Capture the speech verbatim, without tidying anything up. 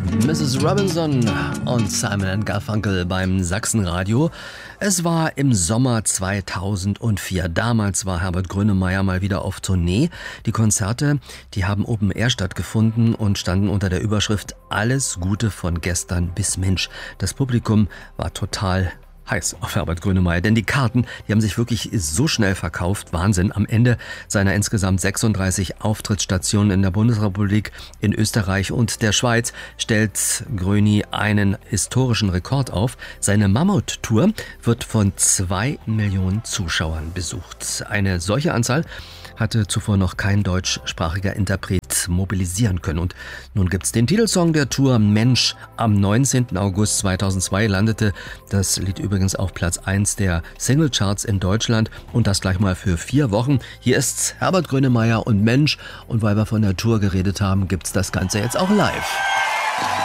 Missus Robinson und Simon and Garfunkel beim Sachsenradio. Es war im Sommer zweitausendvier. Damals war Herbert Grönemeyer mal wieder auf Tournee. Die Konzerte, die haben Open Air stattgefunden und standen unter der Überschrift Alles Gute von gestern bis Mensch. Das Publikum war total heiß auf Herbert Grönemeyer, denn die Karten, die haben sich wirklich so schnell verkauft. Wahnsinn. Am Ende seiner insgesamt sechsunddreißig Auftrittsstationen in der Bundesrepublik, in Österreich und der Schweiz stellt Gröni einen historischen Rekord auf. Seine Mammut-Tour wird von zwei Millionen Zuschauern besucht. Eine solche Anzahl hatte zuvor noch kein deutschsprachiger Interpret mobilisieren können. Und nun gibt's den Titelsong der Tour, Mensch. Am neunzehnten August zweitausendzwei landete das Lied übrigens auf Platz eins der Singlecharts in Deutschland und das gleich mal für vier Wochen. Hier ist Herbert Grönemeyer und Mensch. Und weil wir von der Tour geredet haben, gibt's das Ganze jetzt auch live.